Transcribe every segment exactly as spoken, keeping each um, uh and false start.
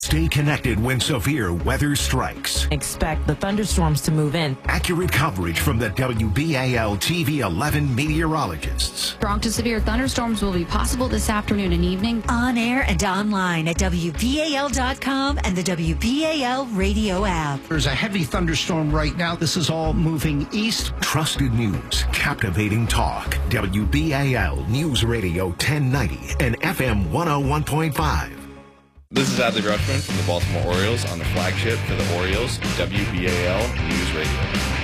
Stay connected when severe weather strikes. Expect the thunderstorms to move in. Accurate coverage from the W B A L T V eleven meteorologists. Strong to severe thunderstorms will be possible this afternoon and evening. On air and online at W B A L dot com and the W B A L radio app. There's a heavy thunderstorm right now. This is all moving east. Trusted news, captivating talk. W B A L News Radio ten ninety and F M one oh one point five. This is Adley Rutschman from the Baltimore Orioles on the flagship for the Orioles, W B A L News Radio.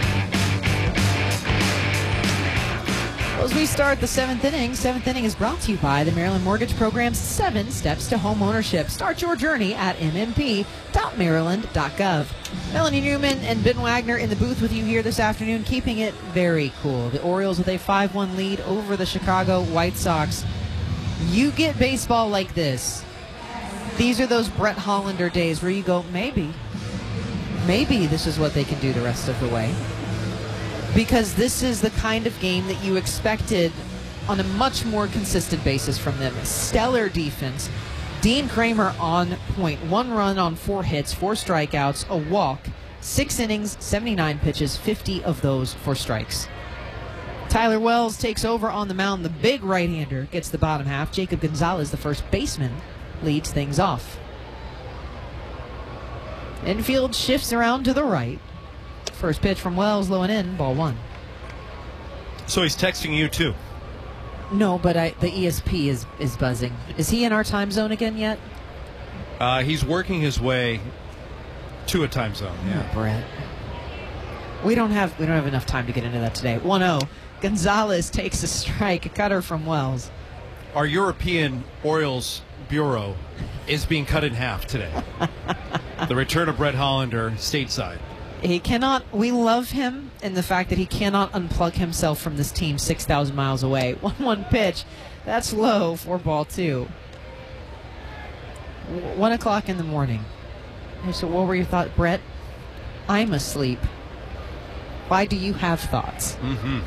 Well, as we start the seventh inning, seventh inning is brought to you by the Maryland Mortgage Program's Seven Steps to Home Ownership. Start your journey at m m p dot maryland dot gov. Melanie Newman and Ben Wagner in the booth with you here this afternoon, keeping it very cool. The Orioles with a five one lead over the Chicago White Sox. You get baseball like this. These are those Brett Hollander days where you go, maybe, maybe this is what they can do the rest of the way. Because this is the kind of game that you expected on a much more consistent basis from them. Stellar defense. Dean Kramer on point. One run on four hits, four strikeouts, a walk, six innings, seventy-nine pitches, fifty of those for strikes. Tyler Wells takes over on the mound. The big right-hander gets the bottom half. Jacob Gonzalez, the first baseman, leads things off. Infield shifts around to the right. First pitch from Wells, low and in, ball one. So he's texting you too? No, but I, the E S P is, is buzzing. Is he in our time zone again yet? Uh, he's working his way to a time zone. Yeah, oh, Brett. We don't have we don't have enough time to get into that today. one oh. Gonzalez takes a strike, a cutter from Wells. Our European Orioles Bureau is being cut in half today. The return of Brett Hollander stateside. He cannot, we love him in the fact that he cannot unplug himself from this team six thousand miles away. one one pitch, that's low for ball two. One o'clock in the morning. So what were your thoughts? Brett, I'm asleep. Why do you have thoughts? Mm-hmm.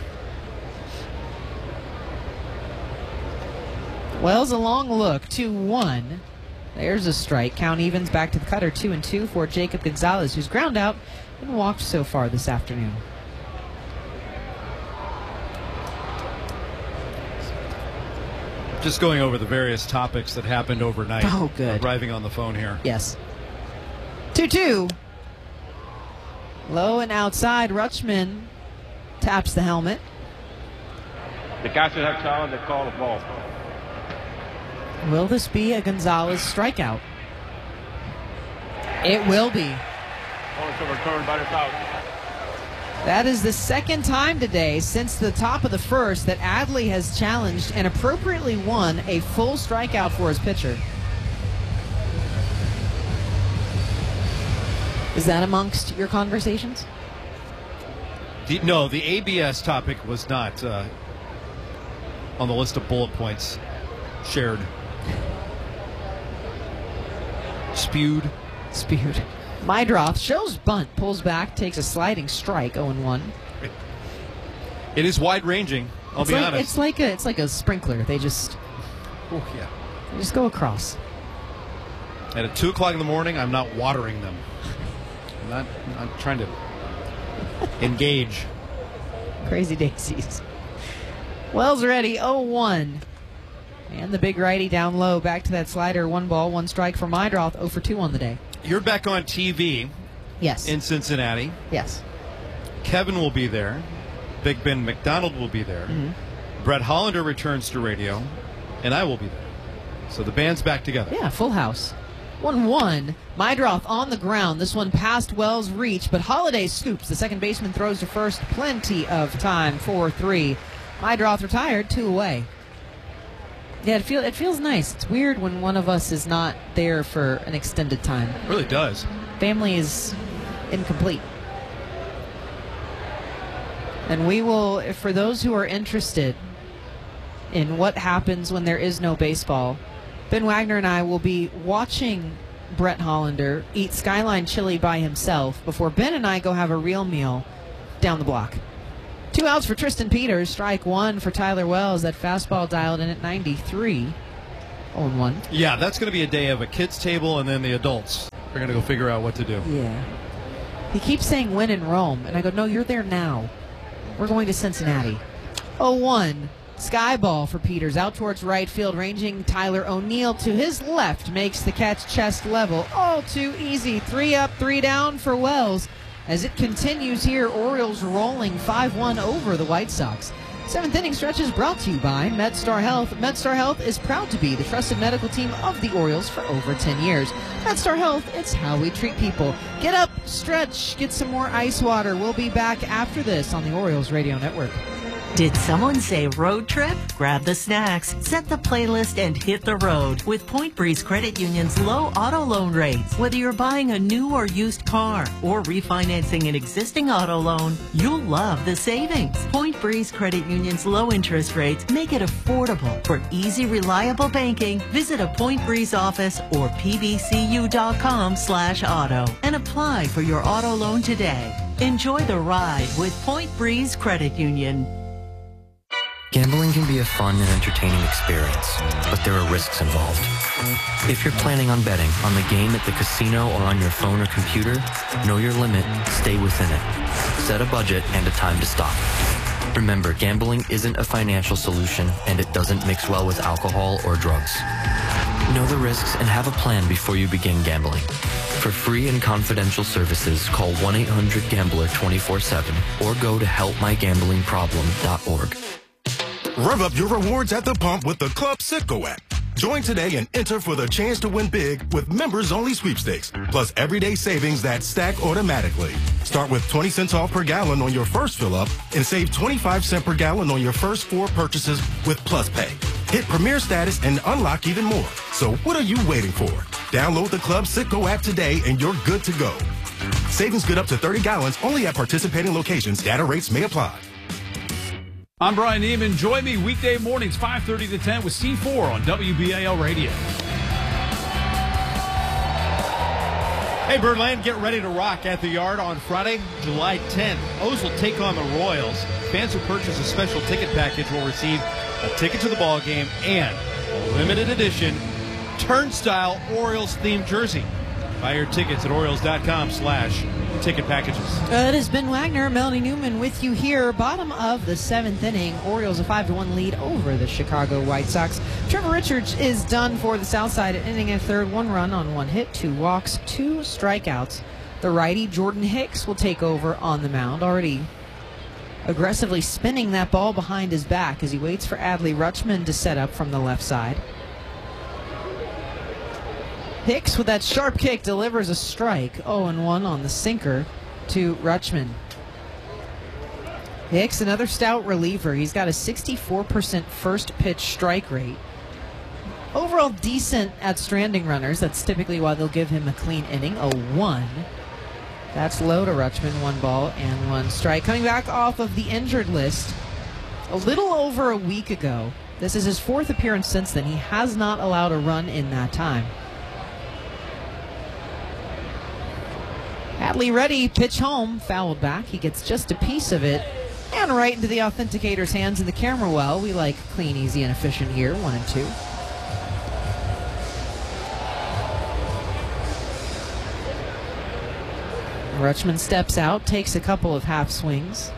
Wells, a long look, two one. There's a strike. Count evens back to the cutter, two and two for Jacob Gonzalez, who's ground out and walked so far this afternoon. Just going over the various topics that happened overnight. Oh, good. Arriving on the phone here. Yes. two two. Low and outside. Rutschman taps the helmet. The catcher have challenged, they call a ball. Will this be a Gonzalez strikeout? It will be. Return, out. That is the second time today since the top of the first that Adley has challenged and appropriately won a full strikeout for his pitcher. Is that amongst your conversations? The, no, the A B S topic was not uh, on the list of bullet points shared. Spewed. Spewed. Mydroth shows bunt, pulls back, takes a sliding strike, oh and one. It is wide-ranging, I'll it's be like, honest. It's like, a, it's like a sprinkler. They just, oh, yeah. They just go across. And at two o'clock in the morning, I'm not watering them. I'm not, I'm trying to engage. Crazy daisies. Wells ready, oh one. And the big righty down low, back to that slider. One ball, one strike for Mydroth, oh for two on the day. You're back on T V. Yes. In Cincinnati. Yes. Kevin will be there. Big Ben McDonald will be there. Mm-hmm. Brett Hollander returns to radio. And I will be there. So the band's back together. Yeah, full house. one one. Mydroth on the ground. This one past Wells' reach, but Holiday scoops. The second baseman throws to first. Plenty of time. four three. Mydroth retired, two away. Yeah, it, feel, it feels nice. It's weird when one of us is not there for an extended time. It really does. Family is incomplete. And we will, for those who are interested in what happens when there is no baseball, Ben Wagner and I will be watching Brett Hollander eat Skyline chili by himself before Ben and I go have a real meal down the block. Two outs for Tristan Peters. Strike one for Tyler Wells. That fastball dialed in at ninety-three. oh and one. Yeah, that's going to be a day of a kids' table, and then the adults are going to go figure out what to do. Yeah. He keeps saying win in Rome, and I go, no, you're there now. We're going to Cincinnati. oh one. Sky ball for Peters. Out towards right field, ranging Tyler O'Neill to his left. Makes the catch chest level. All too easy. Three up, three down for Wells. As it continues here, Orioles rolling five one over the White Sox. Seventh inning stretch is brought to you by MedStar Health. MedStar Health is proud to be the trusted medical team of the Orioles for over ten years. MedStar Health, it's how we treat people. Get up, stretch, get some more ice water. We'll be back after this on the Orioles Radio Network. Did someone say road trip? Grab the snacks, set the playlist, and hit the road with Point Breeze Credit Union's low auto loan rates. Whether you're buying a new or used car or refinancing an existing auto loan, you'll love the savings. Point Breeze Credit Union's low interest rates make it affordable. For easy, reliable banking, visit a Point Breeze office or pbcu.com slash auto and apply for your auto loan today. Enjoy the ride with Point Breeze Credit Union. Gambling can be a fun and entertaining experience, but there are risks involved. If you're planning on betting on the game at the casino or on your phone or computer, know your limit, stay within it. Set a budget and a time to stop. Remember, gambling isn't a financial solution, and it doesn't mix well with alcohol or drugs. Know the risks and have a plan before you begin gambling. For free and confidential services, call one eight hundred gambler twenty-four seven or go to help my gambling problem dot org. Rev up your rewards at the pump with the Club Citgo app. Join today and enter for the chance to win big with members-only sweepstakes, plus everyday savings that stack automatically. Start with twenty cents off per gallon on your first fill-up and save twenty-five cents per gallon on your first four purchases with Plus Pay. Hit Premier status and unlock even more. So what are you waiting for? Download the Club Citgo app today and you're good to go. Savings good up to thirty gallons only at participating locations. Data rates may apply. I'm Brian Neiman. Join me weekday mornings, five thirty to ten with C four on W B A L Radio. Hey, Birdland, get ready to rock at the Yard on Friday, July tenth. O's will take on the Royals. Fans who purchase a special ticket package will receive a ticket to the ball game and a limited edition Turnstile Orioles-themed jersey. Buy your tickets at Orioles.com slash ticket packages. Uh, it has been Wagner, Melanie Newman with you here. Bottom of the seventh inning. Orioles a five to one lead over the Chicago White Sox. Trevor Richards is done for the South Side, inning and third. One run on one hit, two walks, two strikeouts. The righty Jordan Hicks will take over on the mound. Already aggressively spinning that ball behind his back as he waits for Adley Rutschman to set up from the left side. Hicks with that sharp kick delivers a strike. oh and one on the sinker to Rutschman. Hicks, another stout reliever. He's got a sixty-four percent first pitch strike rate. Overall decent at stranding runners. That's typically why they'll give him a clean inning. oh one. That's low to Rutschman. One ball and one strike. Coming back off of the injured list a little over a week ago. This is his fourth appearance since then. He has not allowed a run in that time. Adley ready, pitch home, fouled back. He gets just a piece of it and right into the authenticator's hands in the camera well. We like clean, easy, and efficient here, one and two. Rutschman steps out, takes a couple of half swings.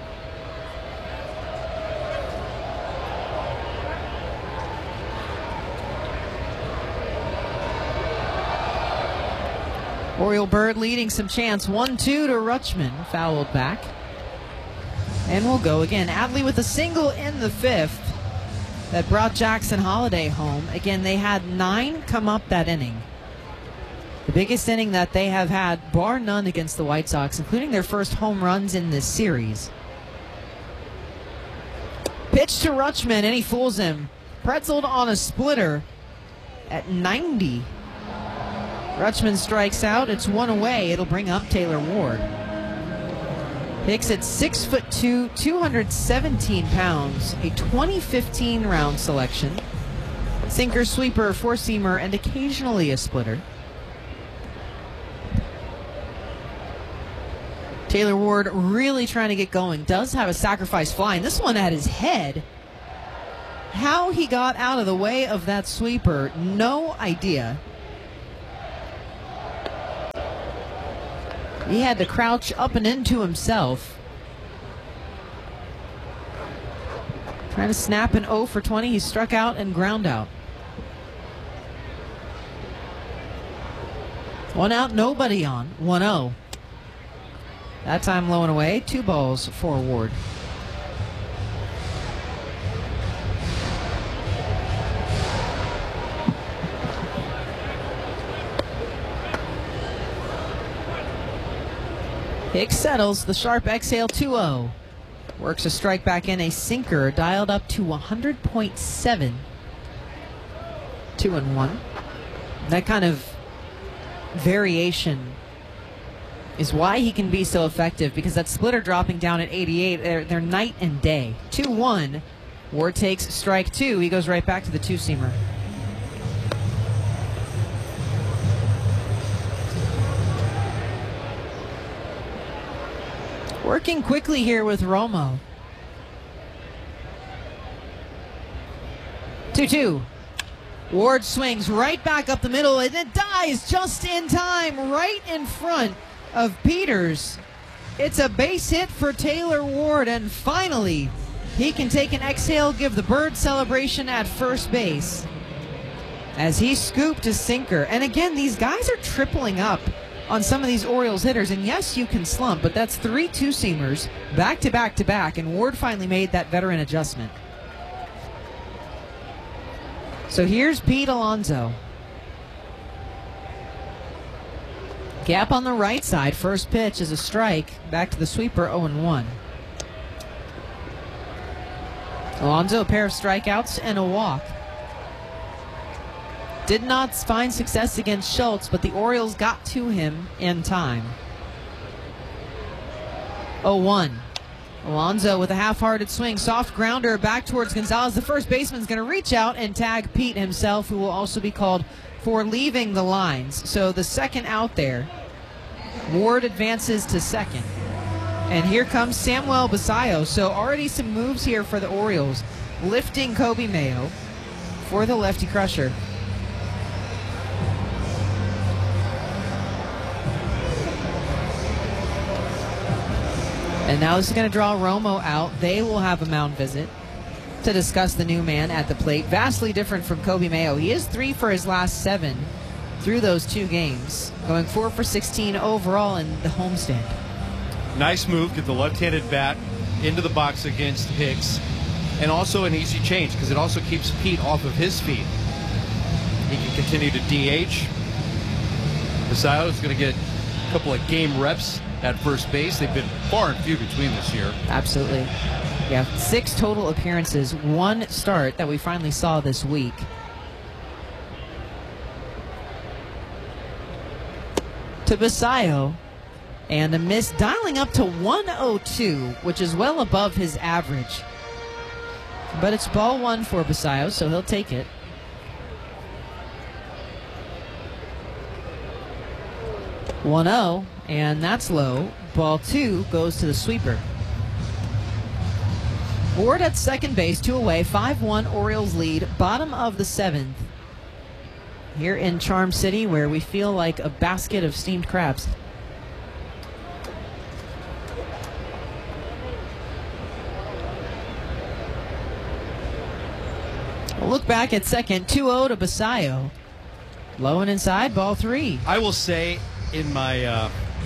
Oriole Bird leading some chance. one two to Rutschman. Fouled back. And we'll go again. Adley with a single in the fifth that brought Jackson Holiday home. Again, they had nine come up that inning. The biggest inning that they have had, bar none, against the White Sox, including their first home runs in this series. Pitch to Rutschman, and he fools him. Pretzeled on a splitter at ninety. Rutschman strikes out. It's one away. It'll bring up Taylor Ward. Hicks at six foot two, two hundred seventeen pounds, a twenty fifteen round selection. Sinker, sweeper, four-seamer, and occasionally a splitter. Taylor Ward really trying to get going. Does have a sacrifice fly, and this one at his head. How he got out of the way of that sweeper, no idea. He had to crouch up and into himself. Trying to snap an oh for twenty. He struck out and ground out. One out, nobody on. one oh. That time low and away. Two balls for Ward. Hicks settles the sharp exhale. Two oh. Works a strike back in, a sinker dialed up to one hundred point seven. Two and one. That kind of variation is why he can be so effective, because that splitter dropping down at eighty-eight, they're, they're night and day. two one. Ward takes strike two. He goes right back to the two-seamer. Working quickly here with Romo. two two. Ward swings right back up the middle, and it dies just in time, right in front of Peters. It's a base hit for Taylor Ward, and finally he can take an exhale, give the bird celebration at first base as he scooped a sinker. And again, these guys are tripling up on some of these Orioles hitters, and yes, you can slump, but that's three two-seamers back to back to back, and Ward finally made that veteran adjustment. So here's Pete Alonso. Gap on the right side. First pitch is a strike. Back to the sweeper, oh and one. Alonso, a pair of strikeouts and a walk. Did not find success against Schultz, but the Orioles got to him in time. oh one. Alonso with a half-hearted swing. Soft grounder back towards Gonzalez. The first baseman's going to reach out and tag Pete himself, who will also be called for leaving the lines. So the second out there. Ward advances to second. And here comes Samuel Basallo. So already some moves here for the Orioles. Lifting Kobe Mayo for the lefty crusher. And now this is going to draw Romo out. They will have a mound visit to discuss the new man at the plate. Vastly different from Kobe Mayo. He is three for his last seven through those two games, going four for sixteen overall in the homestand. Nice move, get the left-handed bat into the box against Hicks, and also an easy change because it also keeps Pete off of his feet. He can continue to D H. Basallo is going to get a couple of game reps at first base. They've been far and few between this year. Absolutely. Yeah, six total appearances, one start that we finally saw this week. To Basallo, and a miss, dialing up to one oh two, which is well above his average. But it's ball one for Basallo, so he'll take it. one oh, and that's low. Ball two goes to the sweeper. Ward at second base, two away, five one Orioles lead, bottom of the seventh. Here in Charm City, where we feel like a basket of steamed crabs. We'll look back at second, two oh to Basallo. Low and inside, ball three. I will say, in my uh,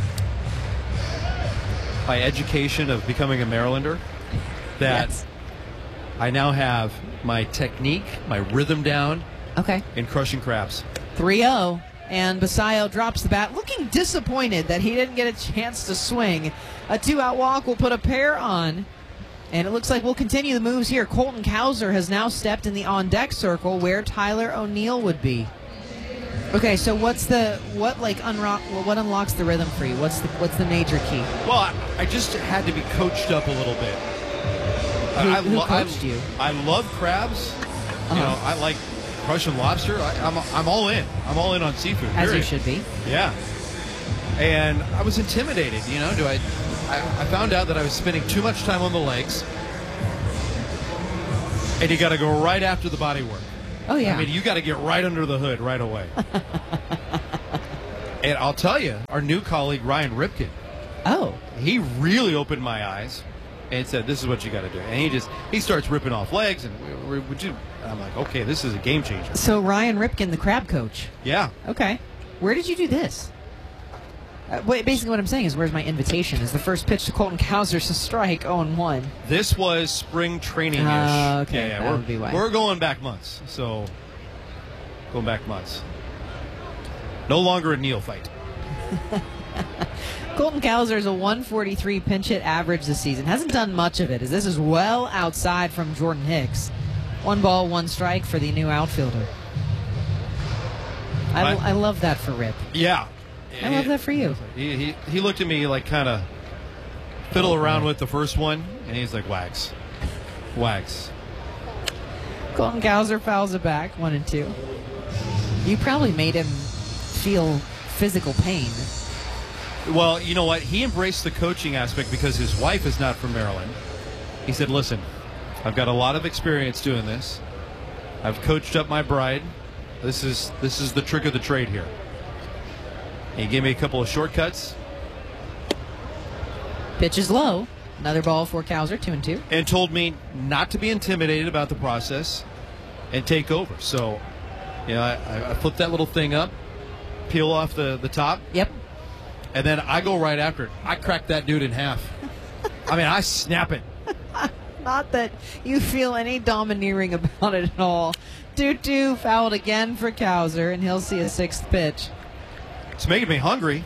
my education of becoming a Marylander, that yes. I now have my technique, my rhythm down. Okay. In crushing crabs. three oh, and Basallo drops the bat, looking disappointed that he didn't get a chance to swing. A two-out walk will put a pair on, and it looks like we'll continue the moves here. Colton Cowser has now stepped in the on-deck circle where Tyler O'Neill would be. Okay, so what's the what like unrock? What unlocks the rhythm for you? What's the what's the major key? Well, I, I just had to be coached up a little bit. Who, I, who I, coached I, you? I love crabs. Uh-huh. You know, I like Russian lobster. I, I'm I'm all in. I'm all in on seafood. As period. you should be. Yeah. And I was intimidated. You know, do I, I? I found out that I was spending too much time on the legs. And you got to go right after the body work. Oh, yeah. I mean, you got to get right under the hood right away. And I'll tell you, our new colleague, Ryan Ripken. Oh. He really opened my eyes and said, this is what you got to do. And he just, he starts ripping off legs. And we, we, would you, I'm like, okay, this is a game changer. So Ryan Ripken, the crab coach. Yeah. Okay. Where did you do this? Uh, wait, basically what I'm saying is, where's my invitation? Is the first pitch to Colton Cowser to strike oh and one? This was spring training-ish. Uh, okay, yeah, yeah, that we're, would be why. We're going back months. So, going back months. No longer a neophyte. Colton Cowser is a one forty-three pinch hit average this season. Hasn't done much of it, as this is well outside from Jordan Hicks. One ball, one strike for the new outfielder. I, I, I love that for Rip. Yeah. I love that for you. He, he, he looked at me like kind of fiddle around with the first one, and he's like, Wags. Wags. Colton Cowser fouls it back, one and two. You probably made him feel physical pain. Well, you know what? He embraced the coaching aspect because his wife is not from Maryland. He said, listen, I've got a lot of experience doing this. I've coached up my bride. This is this is the trick of the trade here. He gave me a couple of shortcuts. Pitch is low. Another ball for Cowser, two and two. And told me not to be intimidated about the process and take over. So, you know, I, I flipped that little thing up, peel off the, the top. Yep. And then I go right after it. I crack that dude in half. I mean, I snap it. Not that you feel any domineering about it at all. two two fouled again for Cowser, and he'll see a sixth pitch. It's making me hungry.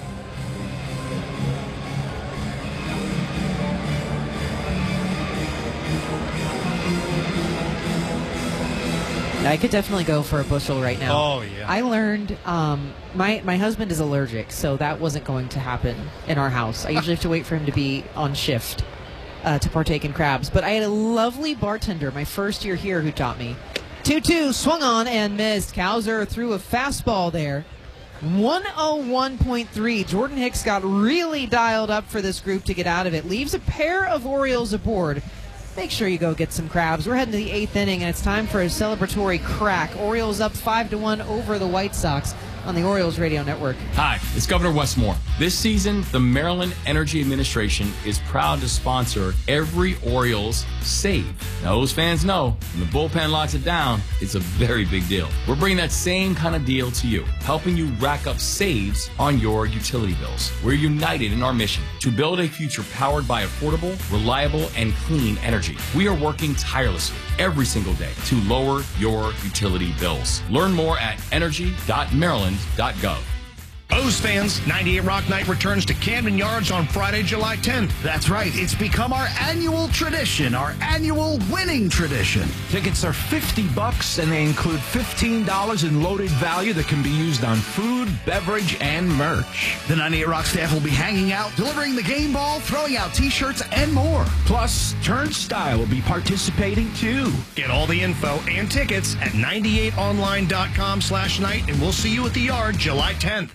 I could definitely go for a bushel right now. Oh, yeah. I learned um, my, my husband is allergic, so that wasn't going to happen in our house. I usually have to wait for him to be on shift uh, to partake in crabs. But I had a lovely bartender my first year here who taught me. two two, swung on and missed. Cowser threw a fastball there. one oh one point three. Jordan Hicks got really dialed up for this group to get out of it. Leaves a pair of Orioles aboard. Make sure you go get some crabs. We're heading to the eighth inning, and it's time for a celebratory crack. Orioles up five to one over the White Sox on the Orioles Radio Network. Hi, it's Governor Wes Moore. This season, the Maryland Energy Administration is proud to sponsor every Orioles save. Now, those fans know when the bullpen locks it down, it's a very big deal. We're bringing that same kind of deal to you, helping you rack up saves on your utility bills. We're united in our mission to build a future powered by affordable, reliable, and clean energy. We are working tirelessly every single day to lower your utility bills. Learn more at energy dot maryland dot gov. O's fans, ninety-eight Rock Night returns to Camden Yards on Friday, July tenth. That's right. It's become our annual tradition, our annual winning tradition. Tickets are fifty bucks, and they include fifteen dollars in loaded value that can be used on food, beverage, and merch. The ninety-eight Rock staff will be hanging out, delivering the game ball, throwing out T-shirts, and more. Plus, Turnstile will be participating, too. Get all the info and tickets at ninety-eight online dot com slash night, and we'll see you at the Yard July tenth.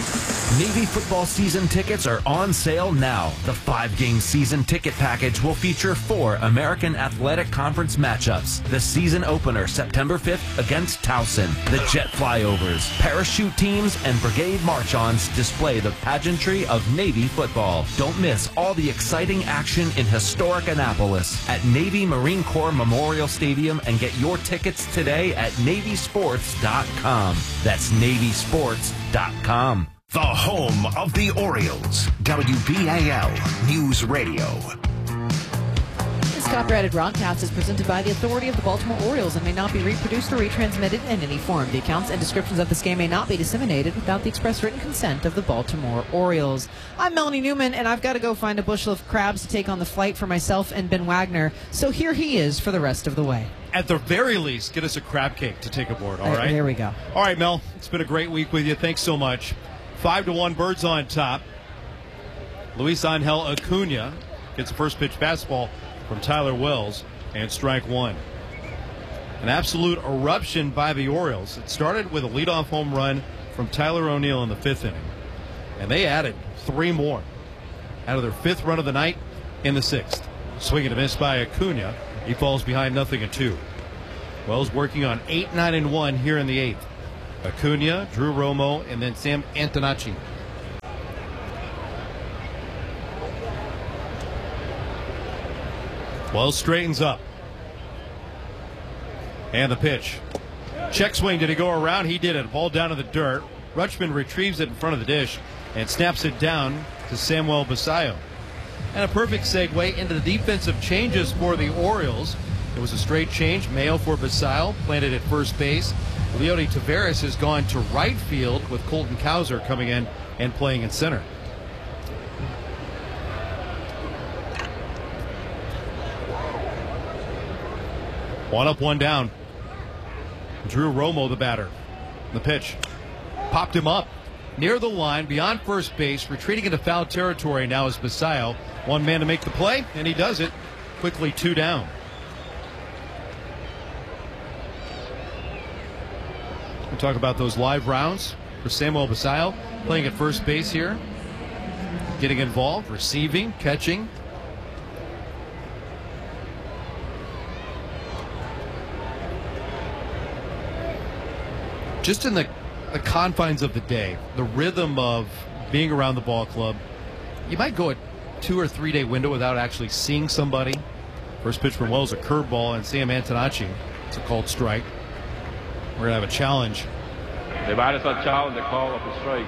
Navy football season tickets are on sale now. The five-game season ticket package will feature four American Athletic Conference matchups. The season opener September fifth against Towson. The jet flyovers, parachute teams, and brigade march-ons display the pageantry of Navy football. Don't miss all the exciting action in historic Annapolis at Navy Marine Corps Memorial Stadium, and get your tickets today at navy sports dot com. That's navy sports dot com. The home of the Orioles, W B A L News Radio. This copyrighted broadcast is presented by the authority of the Baltimore Orioles and may not be reproduced or retransmitted in any form. The accounts and descriptions of this game may not be disseminated without the express written consent of the Baltimore Orioles. I'm Melanie Newman, and I've got to go find a bushel of crabs to take on the flight for myself and Ben Wagner, so here he is for the rest of the way. At the very least, get us a crab cake to take aboard, all right? Uh, there we go. All right, Mel, it's been a great week with you. Thanks so much. Five to one, Birds on top. Luis Angel Acuna gets a first pitch fastball from Tyler Wells, and strike one. An absolute eruption by the Orioles. It started with a leadoff home run from Tyler O'Neill in the fifth inning, and they added three more out of their fifth run of the night in the sixth. Swing and a miss by Acuna. He falls behind nothing at two. Wells working on eight, nine, and one here in the eighth. Acuna, Drew Romo, and then Sam Antonacci. Wells straightens up. And the pitch. Check swing. Did he go around? He did it. Ball down to the dirt. Rutschman retrieves it in front of the dish and snaps it down to Samuel Basallo. And a perfect segue into the defensive changes for the Orioles. It was a straight change. Mayo for Basallo, planted at first base. Leody Taveras has gone to right field with Colton Cowser coming in and playing in center. One up, one down. Drew Romo, the batter. The pitch. Popped him up. Near the line, beyond first base, retreating into foul territory now is Basallo. One man to make the play, and he does it. Quickly two down. We'll talk about those live rounds for Samuel Basallo, playing at first base here. Getting involved, receiving, catching. Just in the, the confines of the day, the rhythm of being around the ball club, you might go a two or three day window without actually seeing somebody. First pitch from Wells, a curveball, and Sam Antonacci. It's a called strike. We're going to have a challenge. The batters are challenged, the call of a strike.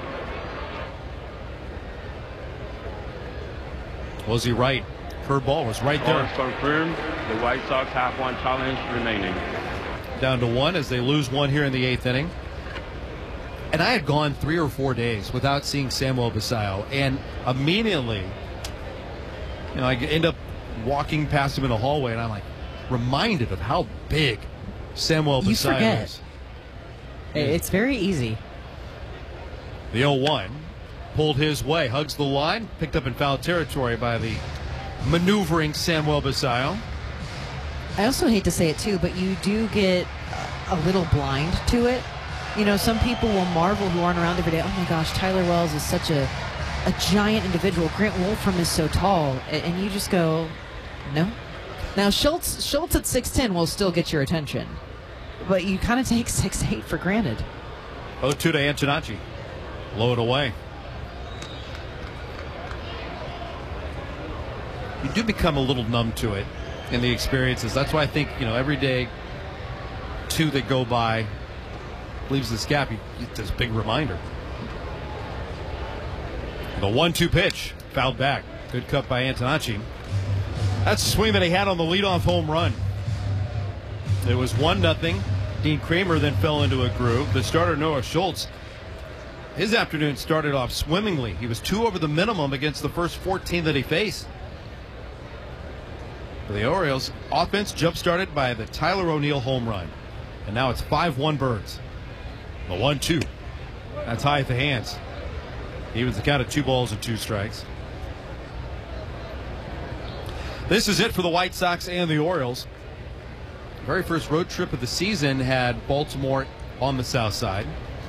Was he right? Curveball was right there. Confirmed. The White Sox have one challenge remaining. Down to one as they lose one here in the eighth inning. And I had gone three or four days without seeing Samuel Basallo, and immediately, you know, I end up walking past him in the hallway, and I'm like reminded of how big Samuel You Basallo forget. is. It's very easy. The oh one pulled his way, hugs the line, picked up in foul territory by the maneuvering Samuel Basallo. I also hate to say it too, but you do get a little blind to it. You know, some people will marvel who aren't around every day. Oh my gosh, Tyler Wells is such a a giant individual. Grant Wolfram is so tall, and, and you just go, no. Now Schultz Schultz at six ten will still get your attention, but you kind of take six eight for granted. oh two to Antonacci. Blow it away. You do become a little numb to it in the experiences. That's why I think, you know, every day, two that go by leaves this gap. It's this big reminder. The one two pitch, fouled back. Good cut by Antonacci. That's the swing that he had on the leadoff home run. It was one nothing. Dean Kramer then fell into a groove. The starter, Noah Schultz, his afternoon started off swimmingly. He was two over the minimum against the first fourteen that he faced. For the Orioles, offense jump-started by the Tyler O'Neill home run. And now it's five one Birds. The one two. That's high at the hands. Evens the count of two balls and two strikes. This is it for the White Sox and the Orioles. The very first road trip of the season had Baltimore on the south side.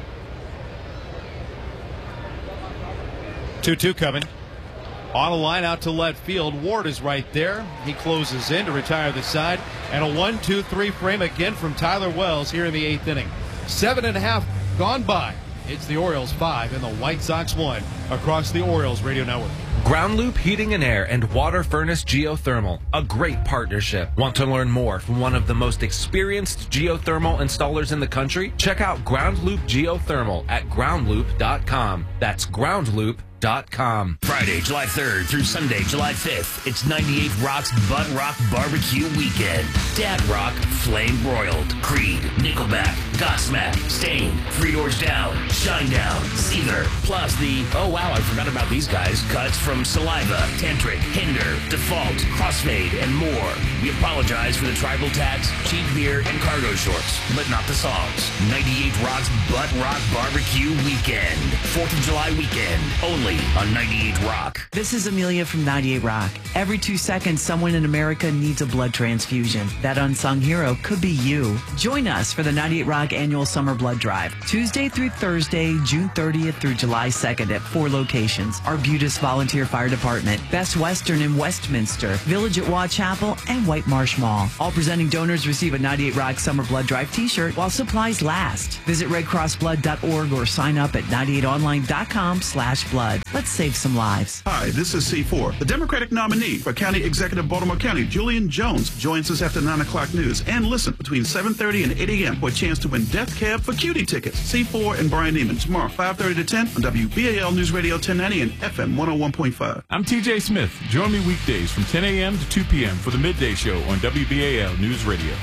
two two coming. On a line out to left field. Ward is right there. He closes in to retire the side. And a one two three frame again from Tyler Wells here in the eighth inning. Seven and a half gone by. It's the Orioles five and the White Sox one across the Orioles radio network. Ground Loop Heating and Air and Water Furnace Geothermal, a great partnership. Want to learn more from one of the most experienced geothermal installers in the country? Check out Ground Loop Geothermal at ground loop dot com. That's ground loop dot com. Friday, July third through Sunday, July fifth, it's ninety-eight Rock's Butt Rock Barbecue Weekend. Dad Rock, Flame Broiled, Creed, Nickelback, Godsmack, Stain, Three Doors Down, Shinedown, Seether, plus the, oh wow, I forgot about these guys, cuts from Saliva, Tantric, Hinder, Default, Crossfade, and more. We apologize for the tribal tax, cheap beer, and cargo shorts, but not the songs. ninety-eight Rock's Butt Rock Barbecue Weekend. fourth of July weekend, only Kelly on ninety-eight Rock. This is Amelia from ninety-eight Rock. Every two seconds, someone in America needs a blood transfusion. That unsung hero could be you. Join us for the ninety-eight Rock annual summer blood drive, Tuesday through Thursday, June thirtieth through July second at four locations. Arbutus Volunteer Fire Department, Best Western in Westminster, Village at Waugh Chapel, and White Marsh Mall. All presenting donors receive a ninety-eight Rock Summer Blood Drive t-shirt while supplies last. Visit red cross blood dot org or sign up at ninety-eight online dot com slash blood. Let's save some lives. Hi, this is C four. The Democratic nominee for County Executive Baltimore County, Julian Jones, joins us after nine o'clock news. And listen between seven thirty and eight a.m. for a chance to win Death Cab for Cutie tickets. C four and Brian Neiman tomorrow, five thirty to ten on W B A L News Radio ten ninety and F M one oh one point five. I'm T J Smith. Join me weekdays from ten a.m. to two p.m. for the Midday Show on W B A L News Radio.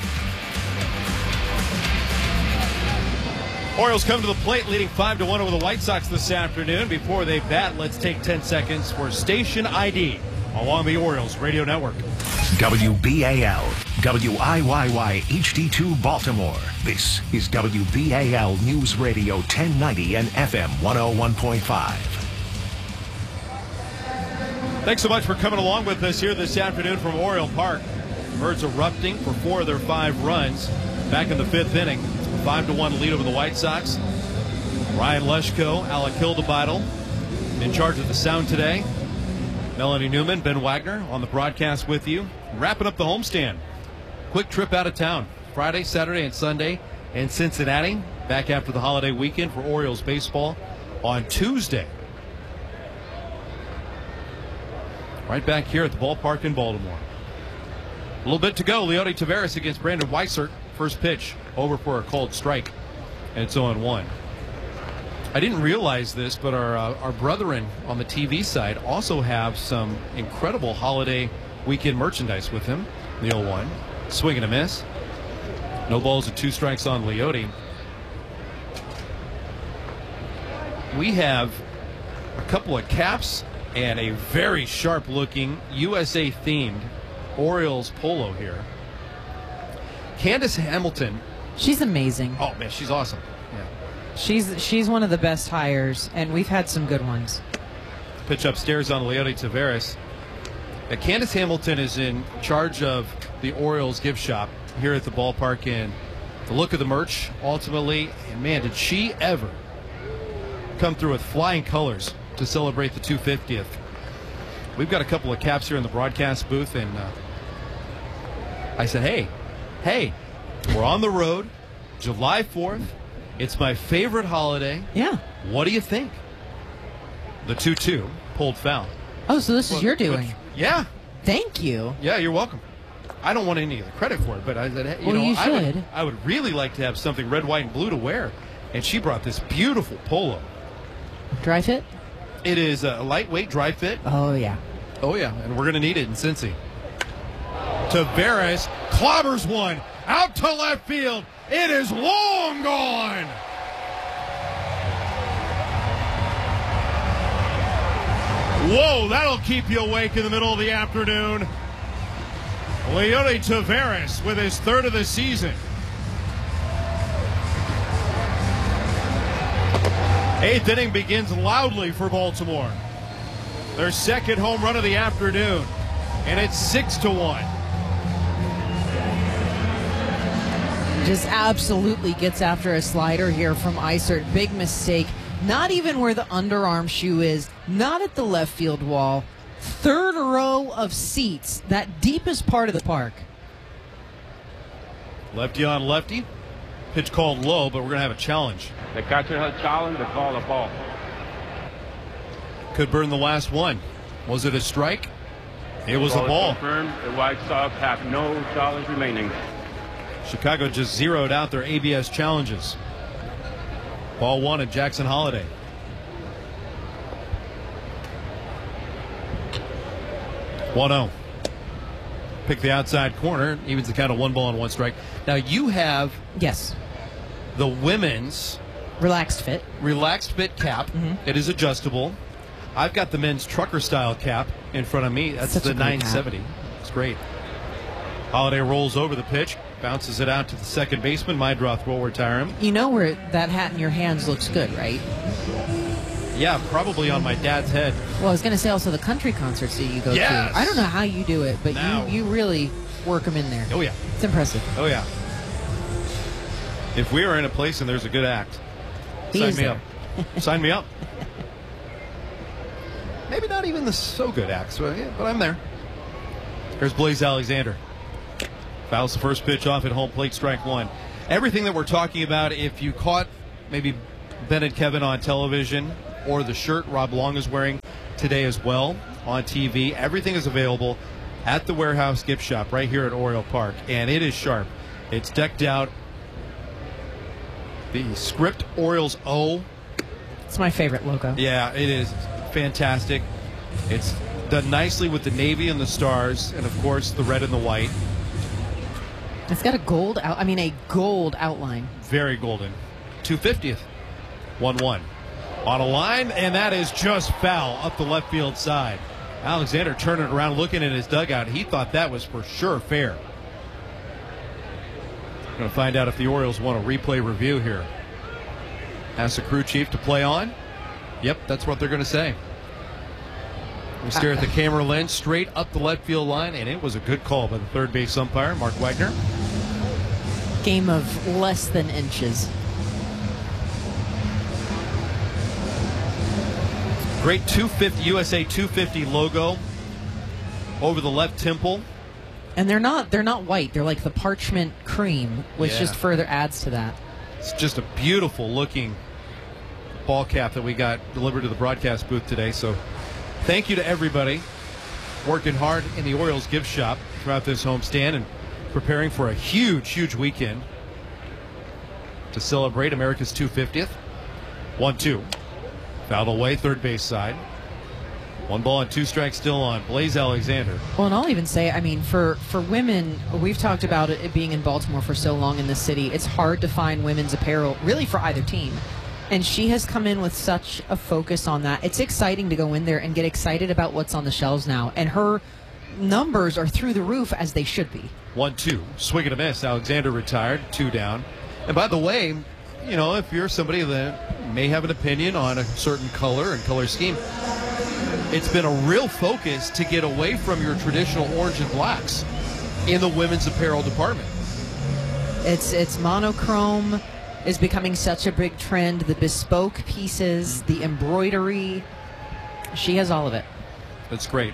Orioles come to the plate leading five to one over the White Sox this afternoon. Before they bat, let's take ten seconds for station I D along the Orioles Radio Network. W B A L, W I Y Y H D two Baltimore. This is W B A L News Radio ten ninety and F M one oh one point five. Thanks so much for coming along with us here this afternoon from Oriole Park. Birds erupting for four of their five runs back in the fifth inning. Five to one lead over the White Sox. Ryan Leschko, Alec Hildebeitel in charge of the sound today. Melanie Newman, Ben Wagner on the broadcast with you. Wrapping up the homestand. Quick trip out of town. Friday, Saturday, and Sunday in Cincinnati. Back after the holiday weekend for Orioles baseball on Tuesday. Right back here at the ballpark in Baltimore. A little bit to go. Leody Taveras against Brandon Weissert. First pitch over for a called strike, and it's oh and one. I didn't realize this, but our uh, our brethren on the T V side also have some incredible holiday weekend merchandise with him. The oh one, swing and a miss. No balls and two strikes on Leody. We have a couple of caps and a very sharp-looking U S A-themed Orioles polo here. Candace Hamilton. She's amazing. Oh, man, she's awesome. Yeah. She's she's one of the best hires, and we've had some good ones. Pitch upstairs on Leody Taveras. Uh, Candace Hamilton is in charge of the Orioles gift shop here at the ballpark, and the look of the merch, ultimately, and man, did she ever come through with flying colors to celebrate the two hundred fiftieth. We've got a couple of caps here in the broadcast booth, and uh, I said, hey, Hey, we're on the road, July fourth. It's my favorite holiday. Yeah. What do you think? The two two pulled foul. Oh, so this well, is your doing. But, yeah. Thank you. Yeah, you're welcome. I don't want any of the credit for it, but I said, hey, you well, know, you I, should. would, I would really like to have something red, white, and blue to wear. And she brought this beautiful polo. Dry fit? It is a lightweight dry fit. Oh, yeah. Oh, yeah, and we're going to need it in Cincy. Taveras clobbers one out to left field. It is long gone. Whoa, that'll keep you awake in the middle of the afternoon. Leody Taveras with his third of the season. Eighth inning begins loudly for Baltimore. Their second home run of the afternoon, and it's six to one. Just absolutely gets after a slider here from Weissert. Big mistake. Not even where the underarm shoe is. Not at the left field wall. Third row of seats. That deepest part of the park. Lefty on lefty. Pitch called low, but we're going to have a challenge. The catcher has challenged to call a ball. Could burn the last one. Was it a strike? It was a ball. Confirmed. The White Sox have no challenge remaining. Chicago just zeroed out their A B S challenges. Ball one at Jackson Holiday. one oh. Pick the outside corner. Evens the count of one ball and one strike. Now you have yes the women's relaxed fit relaxed fit cap. Mm-hmm. It is adjustable. I've got the men's trucker style cap in front of me. That's Such the nine seventy. Cap. It's great. Holiday rolls over the pitch, bounces it out to the second baseman. Meidroth will retire him. You know where that hat in your hands looks good, right? Yeah, probably on my dad's head. Well, I was going to say also the country concerts that you go Yes. to. I don't know how you do it, but Now. you, you really work them in there. Oh, yeah. It's impressive. Oh, yeah. If we are in a place and there's a good act, He sign is me there. up. Sign me up. Maybe not even the so good acts, but, yeah, but I'm there. Here's Blaze Alexander. Fouls the first pitch off at home plate, strike one. Everything that we're talking about, if you caught maybe Ben and Kevin on television or the shirt Rob Long is wearing today as well on T V, everything is available at the Warehouse Gift Shop right here at Oriole Park, and it is sharp. It's decked out. The script Orioles O. It's my favorite logo. Yeah, it is fantastic. It's done nicely with the navy and the stars, and of course the red and the white. It's got a gold out. I mean, a gold outline. Very golden. two fiftieth. one one. On a line, and that is just foul up the left field side. Alexander turning it around, looking at his dugout. He thought that was for sure fair. Going to find out if the Orioles want a replay review here. Ask the crew chief to play on. Yep, that's what they're going to say. We stare at the camera lens straight up the left field line, and it was a good call by the third base umpire, Mark Wagner. Game of less than inches. Great two fifty U S A two fifty logo over the left temple. And they're not they're not white. They're like the parchment cream, which Yeah. just further adds to that. It's just a beautiful looking ball cap that we got delivered to the broadcast booth today. So thank you to everybody working hard in the Orioles gift shop throughout this homestand and preparing for a huge, huge weekend to celebrate America's two fiftieth. one two. Fouled away, third base side. One ball and two strikes still on Blaze Alexander. Well, and I'll even say, I mean, for, for women, we've talked about it being in Baltimore for so long in this city. It's hard to find women's apparel, really, for either team. And she has come in with such a focus on that. It's exciting to go in there and get excited about what's on the shelves now. And her numbers are through the roof, as they should be. one two. Swing and a miss. Alexander retired. Two down. And by the way, you know, if you're somebody that may have an opinion on a certain color and color scheme, it's been a real focus to get away from your traditional orange and blacks in the women's apparel department. It's it's monochrome is becoming such a big trend. The bespoke pieces, the embroidery. She has all of it. That's great.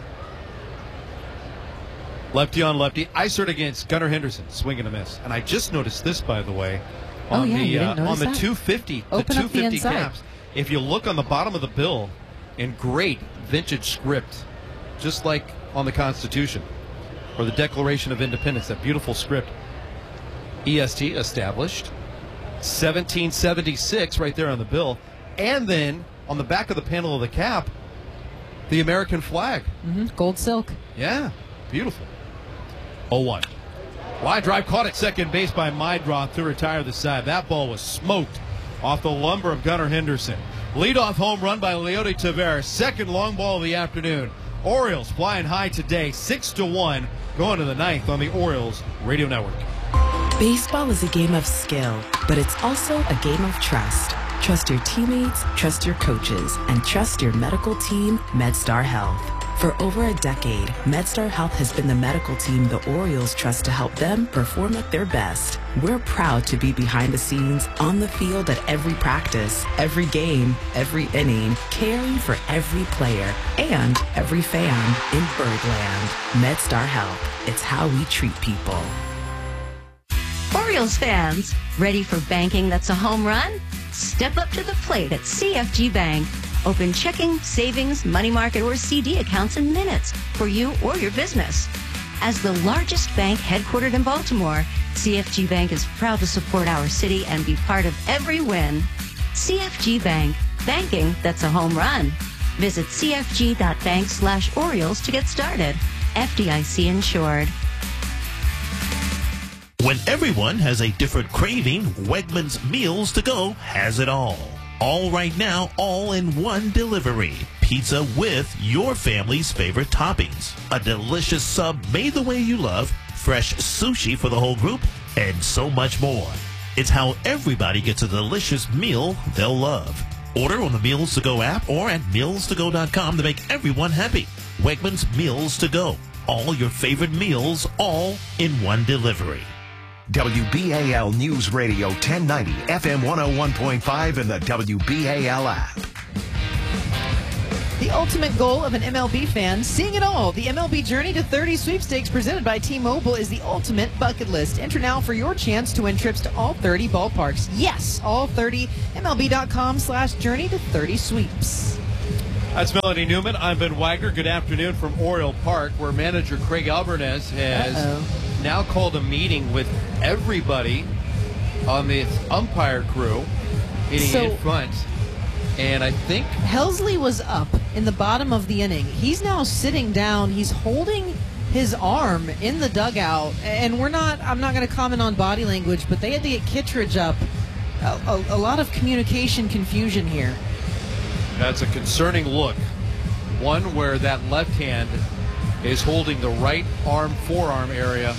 Lefty on lefty. Isert against Gunnar Henderson. Swing and a miss. And I just noticed this, by the way, on Oh, yeah, the you didn't uh, on notice the that? two fifty. Open the up the two fifty inside. caps. If you look on the bottom of the bill, in great vintage script, just like on the Constitution or the Declaration of Independence, that beautiful script. E S T established seventeen seventy-six right there on the bill, and then on the back of the panel of the cap, the American flag. Mm-hmm. Gold silk. Yeah, beautiful. oh one. Line drive caught at second base by Mydroth to retire the side. That ball was smoked off the lumber of Gunnar Henderson. Leadoff home run by Leody Taveras. Second long ball of the afternoon. Orioles flying high today, six to one, going to the ninth on the Orioles Radio Network. Baseball is a game of skill, but it's also a game of trust. Trust your teammates, trust your coaches, and trust your medical team, MedStar Health. For over a decade, MedStar Health has been the medical team the Orioles trust to help them perform at their best. We're proud to be behind the scenes, on the field at every practice, every game, every inning, caring for every player and every fan in Birdland. MedStar Health. It's how we treat people. Orioles fans, ready for banking that's a home run? Step up to the plate at C F G Bank. Open checking, savings, money market, or C D accounts in minutes for you or your business. As the largest bank headquartered in Baltimore, C F G Bank is proud to support our city and be part of every win. C F G Bank, banking that's a home run. Visit C F G dot bank slash Orioles to get started. F D I C insured. When everyone has a different craving, Wegmans Meals to Go has it all. All right now, all in one delivery. Pizza with your family's favorite toppings. A delicious sub made the way you love. Fresh sushi for the whole group. And so much more. It's how everybody gets a delicious meal they'll love. Order on the Meals to Go app or at meals to go dot com to make everyone happy. Wegmans Meals to Go. All your favorite meals, all in one delivery. W B A L News Radio ten ninety, F M one oh one point five, and the W B A L app. The ultimate goal of an M L B fan, seeing it all. The M L B Journey to thirty sweepstakes presented by T-Mobile is the ultimate bucket list. Enter now for your chance to win trips to all thirty ballparks. Yes, all thirty. M L B dot com slash journey to thirty sweeps. That's Melanie Newman. I'm Ben Wagner. Good afternoon from Oriole Park, where manager Craig Albernez has Uh-oh. now called a meeting with everybody on the umpire crew hitting So- in front. And I think Helsley was up in the bottom of the inning. He's now sitting down. He's holding his arm in the dugout. And we're not, I'm not going to comment on body language, but they had to get Kittredge up. A, a, a lot of communication confusion here. that's a concerning look. One where that left hand is holding the right arm, forearm area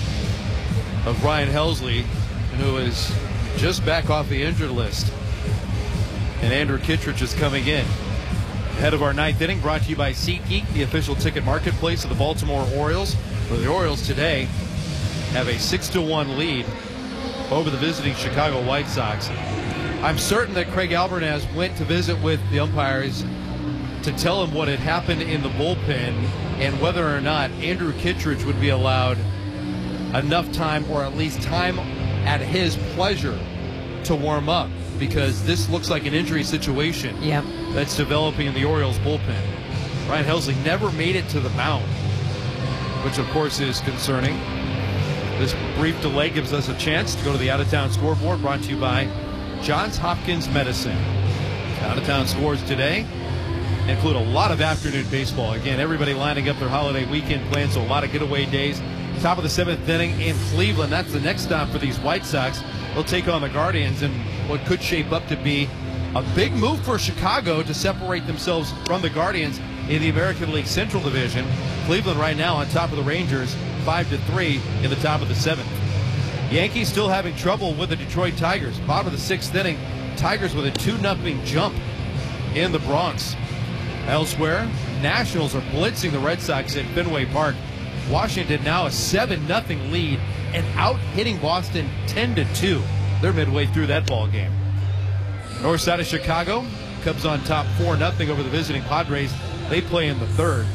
of Ryan Helsley, who is just back off the injured list. And Andrew Kittredge is coming in. Ahead of our ninth inning, brought to you by SeatGeek, the official ticket marketplace of the Baltimore Orioles, where the Orioles today have a six to one lead over the visiting Chicago White Sox. I'm certain that Craig Albernez went to visit with the umpires to tell him what had happened in the bullpen and whether or not Andrew Kittredge would be allowed enough time, or at least time at his pleasure, to warm up, because this looks like an injury situation yep. that's developing in the Orioles bullpen. Ryan Helsley never made it to the mound, which of course is concerning. This brief delay gives us a chance to go to the out-of-town scoreboard, brought to you by Johns Hopkins Medicine. Out-of-town scores today include a lot of afternoon baseball. Again, everybody lining up their holiday weekend plans, so a lot of getaway days. Top of the seventh inning in Cleveland. That's the next stop for these White Sox. They'll take on the Guardians in what could shape up to be a big move for Chicago to separate themselves from the Guardians in the American League Central Division. Cleveland right now on top of the Rangers, five to three in the top of the seventh. Yankees still having trouble with the Detroit Tigers. Bottom of the sixth inning, Tigers with a two nothing jump in the Bronx. Elsewhere, Nationals are blitzing the Red Sox at Fenway Park. Washington now a seven nothing lead and out hitting Boston ten to two. They're midway through that ball game. North side of Chicago, Cubs on top four nothing over the visiting Padres. They play in the third.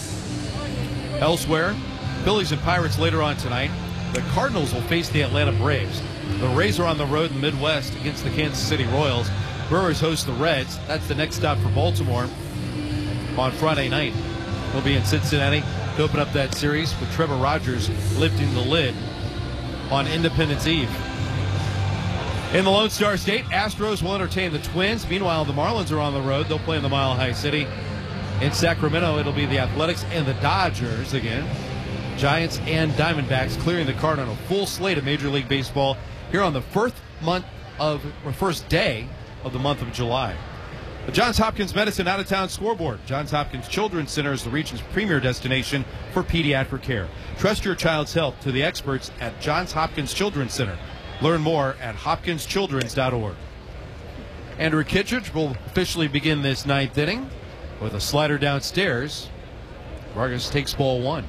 Elsewhere, Phillies and Pirates later on tonight. The Cardinals will face the Atlanta Braves. The Rays are on the road in the Midwest against the Kansas City Royals. Brewers host the Reds. That's the next stop for Baltimore on Friday night. They'll be in Cincinnati to open up that series, with Trevor Rogers lifting the lid on Independence Eve. In the Lone Star State, Astros will entertain the Twins. Meanwhile, the Marlins are on the road. They'll play in the Mile High City. In Sacramento, it'll be the Athletics and the Dodgers again. Giants and Diamondbacks clearing the card on a full slate of Major League Baseball here on the first month of, or first day of the month of July. The Johns Hopkins Medicine out-of-town scoreboard. Johns Hopkins Children's Center is the region's premier destination for pediatric care. Trust your child's health to the experts at Johns Hopkins Children's Center. Learn more at hopkins children's dot org. Andrew Kittredge will officially begin this ninth inning with a slider downstairs. Vargas takes ball one.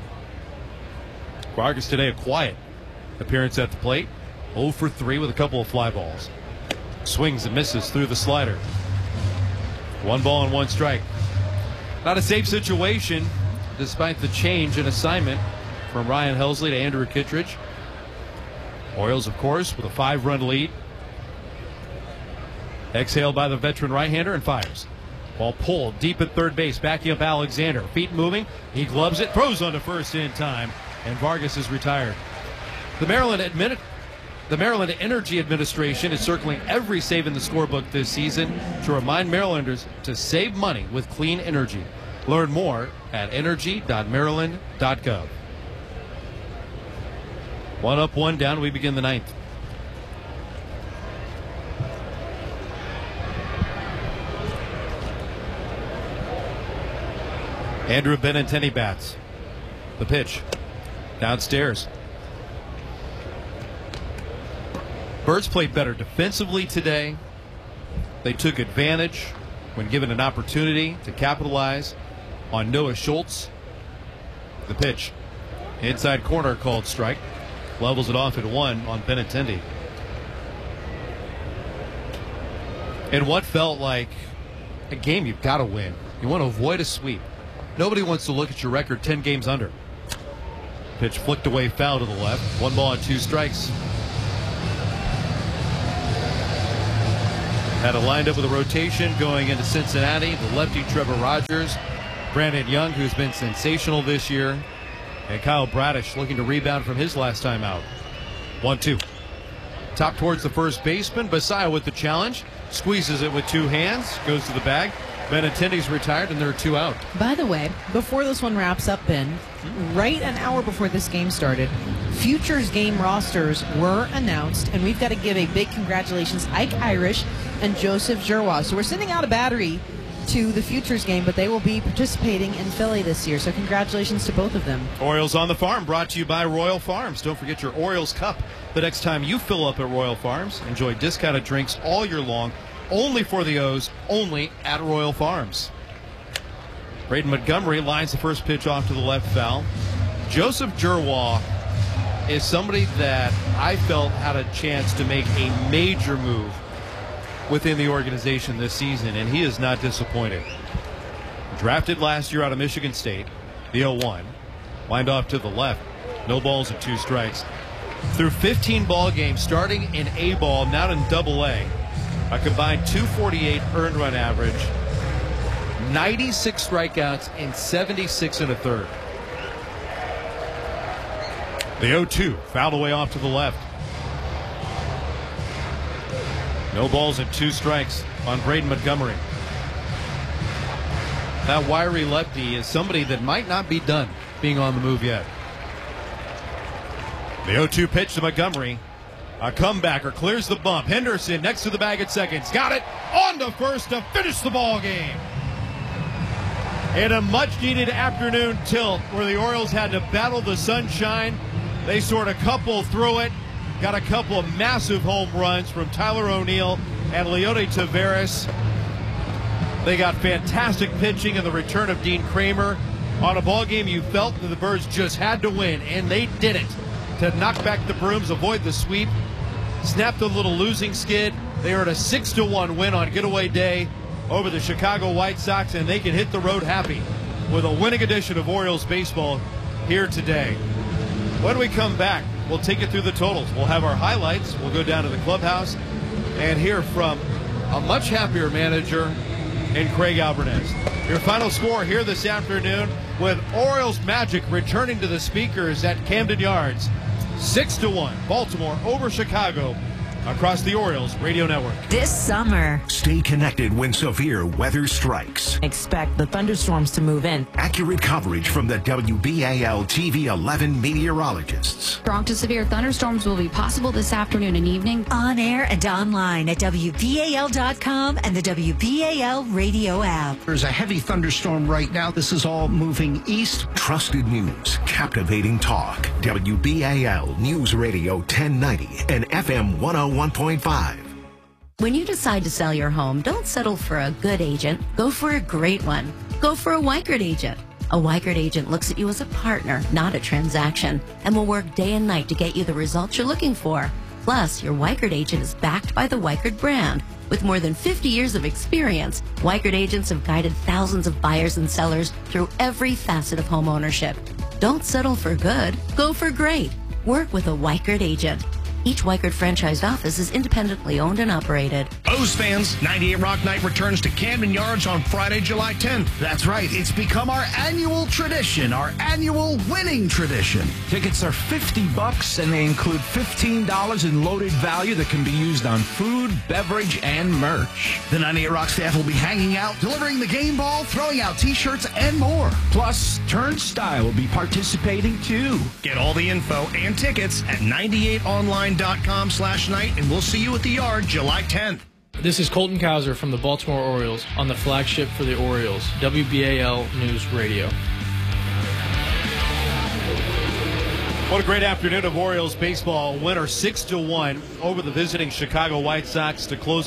Vargas today a quiet appearance at the plate. oh for three with a couple of fly balls. Swings and misses through the slider. One ball and one strike. Not a safe situation despite the change in assignment from Ryan Helsley to Andrew Kittredge. Orioles, of course, with a five-run lead. Exhaled by the veteran right-hander and fires. Ball pulled deep at third base, backing up Alexander. Feet moving. He gloves it, throws on to first in time, and Vargas is retired. The Maryland admin The Maryland Energy Administration is circling every save in the scorebook this season to remind Marylanders to save money with clean energy. Learn more at energy dot maryland dot gov. One up, one down. We begin the ninth. Andrew Benintendi bats. The pitch. Downstairs. Birds played better defensively today. They took advantage when given an opportunity to capitalize on Noah Schultz. The pitch. Inside corner called strike. Levels it off at one on Benintendi. In what felt like a game you've got to win. You want to avoid a sweep. Nobody wants to look at your record ten games under. Pitch flicked away, foul to the left. One ball and two strikes. Had it lined up with a rotation going into Cincinnati. The lefty Trevor Rogers, Brandon Young, who's been sensational this year, and Kyle Bradish looking to rebound from his last time out. one two. Top towards the first baseman. Basayo with the challenge. Squeezes it with two hands. Goes to the bag. Benintendi's retired, and there are two out. By the way, before this one wraps up, Ben, right an hour before this game started, Futures game rosters were announced, and we've got to give a big congratulations Ike Irish and Joseph Giroir. So we're sending out a battery to the Futures game, but they will be participating in Philly this year. So congratulations to both of them. Orioles on the Farm, brought to you by Royal Farms. Don't forget your Orioles cup the next time you fill up at Royal Farms. Enjoy discounted drinks all year long, only for the O's, only at Royal Farms. Braden Montgomery lines the first pitch off to the left foul. Joseph Giroir is somebody that I felt had a chance to make a major move within the organization this season, and he is not disappointed. Drafted last year out of Michigan State, the oh one. Lined off to the left. No balls and two strikes. Through fifteen ball games, starting in A ball, now in double A. A combined two forty-eight earned run average, ninety-six strikeouts, and seventy-six and a third. The oh two, fouled away off to the left. No balls and two strikes on Braden Montgomery. That wiry lefty is somebody that might not be done being on the move yet. The oh two pitch to Montgomery. A comebacker clears the bump. Henderson next to the bag at seconds. Got it on to first to finish the ball game. In a much-needed afternoon tilt where the Orioles had to battle the sunshine, they sort of coupled through it. Got a couple of massive home runs from Tyler O'Neill and Leody Taveras. They got fantastic pitching and the return of Dean Kramer on a ball game you felt that the Birds just had to win, and they did it. To knock back the brooms, avoid the sweep, snapped a little losing skid. They are at a six to one win on getaway day over the Chicago White Sox, and they can hit the road happy with a winning edition of Orioles baseball here today. When we come back, we'll take you through the totals. We'll have our highlights. We'll go down to the clubhouse and hear from a much happier manager in Craig Alvarez. Your final score here this afternoon with Orioles Magic returning to the speakers at Camden Yards. Six to one, Baltimore over Chicago, across the Orioles Radio Network. This summer, Stay connected when severe weather strikes. expect the thunderstorms to move in. Accurate coverage from the W B A L T V eleven meteorologists. Strong to severe thunderstorms will be possible this afternoon and evening. On air and online at W B A L dot com and the W B A L radio app. There's a heavy thunderstorm right now. This is all moving east. Trusted news, captivating talk. W B A L News Radio ten ninety and F M one oh one point five. When you decide to sell your home, don't settle for a good agent. Go for a great one. Go for a Weichert agent. A Weichert agent looks at you as a partner, not a transaction, and will work day and night to get you the results you're looking for. Plus, your Weichert agent is backed by the Weichert brand. With more than fifty years of experience, Weichert agents have guided thousands of buyers and sellers through every facet of home ownership. Don't settle for good. Go for great. Work with a Weichert agent. Each Weichert franchised office is independently owned and operated. O's fans, ninety-eight Rock Night returns to Camden Yards on Friday, July tenth. That's right. It's become our annual tradition, our annual winning tradition. Tickets are fifty bucks and they include fifteen dollars in loaded value that can be used on food, beverage, and merch. The ninety-eight Rock staff will be hanging out, delivering the game ball, throwing out t-shirts, and more. Plus, Turnstile will be participating too. Get all the info and tickets at ninety-eight online dot com slash night, and we'll see you at the Yard July tenth. This is Colton Cowser from the Baltimore Orioles on the flagship for the Orioles, W B A L News Radio. What a great afternoon of Orioles baseball. Winner six to one over the visiting Chicago White Sox to close up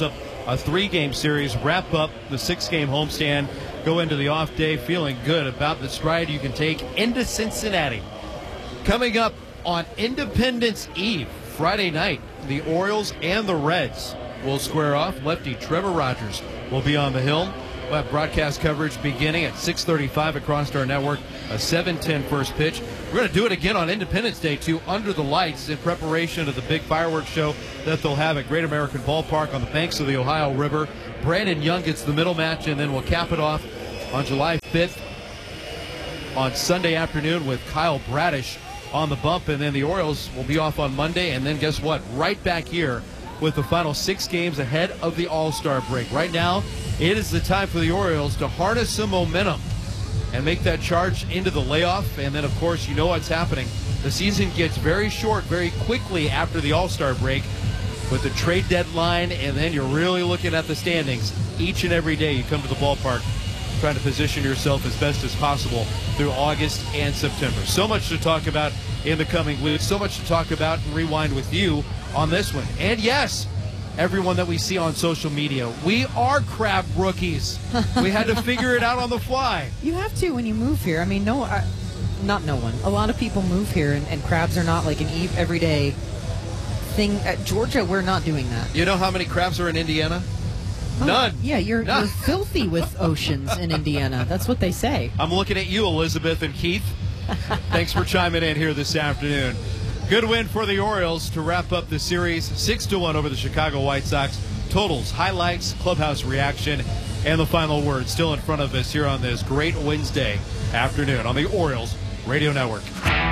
a three-game series, wrap up the six-game homestand, go into the off day feeling good about the stride you can take into Cincinnati. Coming up on Independence Eve, Friday night, the Orioles and the Reds will square off. Lefty Trevor Rogers will be on the hill. We'll have broadcast coverage beginning at six thirty-five across our network, a seven ten first pitch. We're going to do it again on Independence Day, too, under the lights in preparation of the big fireworks show that they'll have at Great American Ballpark on the banks of the Ohio River. Brandon Young gets the middle match, and then we'll cap it off on July fifth on Sunday afternoon with Kyle Bradish on the bump, and then the Orioles will be off on Monday, and then guess what? Right back here with the final six games ahead of the All-Star break. Right now, it is the time for the Orioles to harness some momentum and make that charge into the layoff. And then, of course, you know what's happening. The season gets very short very quickly after the All-Star break with the trade deadline, and then you're really looking at the standings. Each and every day you come to the ballpark trying to position yourself as best as possible through August and September. So much to talk about in the coming weeks. So much to talk about and rewind with you on this one. And yes, everyone that we see on social media, we are crab rookies. We had to figure it out on the fly. You have to when you move here. I mean, no, uh, not no one. A lot of people move here, and, and crabs are not like an eat everyday thing. At Georgia, we're not doing that. You know how many crabs are in Indiana? Oh, None. Yeah, you're, None. you're filthy with oceans in Indiana. That's what they say. I'm looking at you, Elizabeth and Keith. Thanks for chiming in here this afternoon. Good win for the Orioles to wrap up the series, six to one over the Chicago White Sox. Totals, highlights, clubhouse reaction, and the final word still in front of us here on this great Wednesday afternoon on the Orioles Radio Network.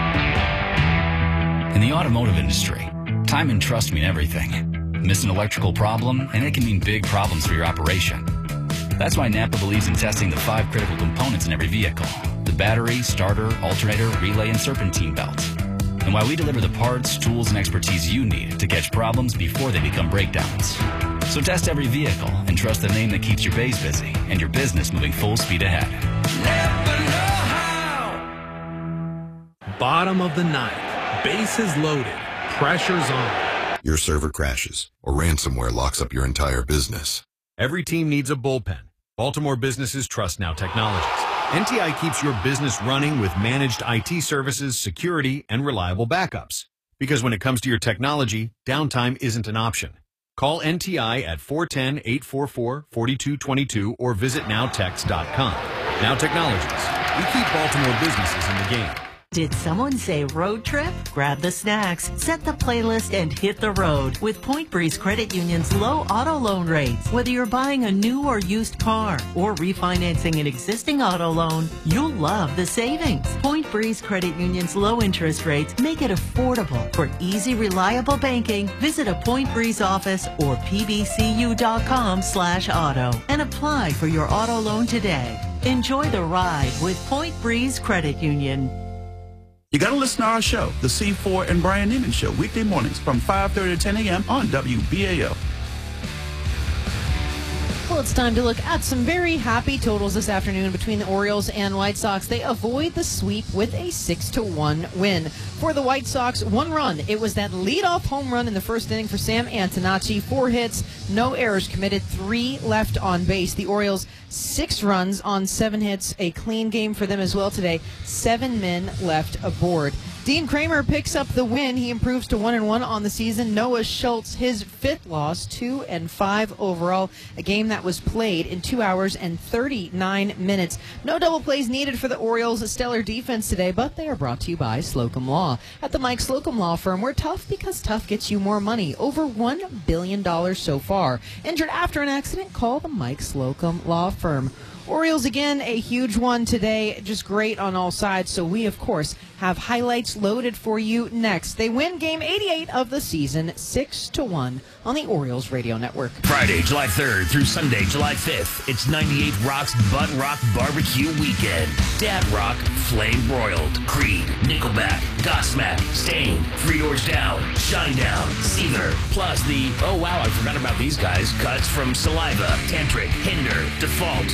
In the automotive industry, time and trust mean everything. Miss an electrical problem, and it can mean big problems for your operation. That's why Napa believes in testing the five critical components in every vehicle: the battery, starter, alternator, relay, and serpentine belt. And why we deliver the parts, tools, and expertise you need to catch problems before they become breakdowns. So test every vehicle and trust the name that keeps your bays busy and your business moving full speed ahead. Bottom of the ninth. Bases loaded. Pressure's on. Your server crashes or ransomware locks up your entire business. Every team needs a bullpen. Baltimore businesses trust Now Technologies. N T I keeps your business running with managed I T services, security, and reliable backups. Because when it comes to your technology, downtime isn't an option. Call N T I at four one zero, eight four four, four two two two or visit now tex dot com. Now Technologies. We keep Baltimore businesses in the game. Did someone say road trip? Grab the snacks, set the playlist, and hit the road with Point Breeze Credit Union's low auto loan rates. Whether you're buying a new or used car or refinancing an existing auto loan, you'll love the savings. Point Breeze Credit Union's low interest rates make it affordable. For easy, reliable banking, visit a Point Breeze office or p b c u dot com slash auto and apply for your auto loan today. Enjoy the ride with Point Breeze Credit Union. You got to listen to our show, The C four and Brian Neiman Show, weekday mornings from five thirty to ten a.m. on W B A L. Well, it's time to look at some very happy totals this afternoon between the Orioles and White Sox. They avoid the sweep with a six to one win. For the White Sox, one run. It was that leadoff home run in the first inning for Sam Antonacci. Four hits, no errors committed, three left on base. The Orioles, six runs on seven hits. A clean game for them as well today. Seven men left aboard. Dean Kramer picks up the win. He improves to one and one on the season. Noah Schultz, his fifth loss, two and five overall. A game that was played in two hours and thirty-nine minutes. No double plays needed for the Orioles' a stellar defense today, but they are brought to you by Slocum Law. At the Mike Slocum Law Firm, we're tough because tough gets you more money. Over one billion dollars so far. Injured after an accident? Call the Mike Slocum Law Firm. Orioles again, a huge one today, just great on all sides. So we, of course, have highlights loaded for you next. They win game eighty-eight of the season, six to one on the Orioles Radio Network. Friday, July third through Sunday, July fifth, it's ninety-eight Rock's Butt Rock Barbecue Weekend. Dad Rock, Flame Broiled, Creed, Nickelback, Godsmack, Stain, Three Doors Down, Shinedown, Seether, plus the, oh wow, I forgot about these guys, cuts from Saliva, Tantric, Hinder, Default, Crossfire,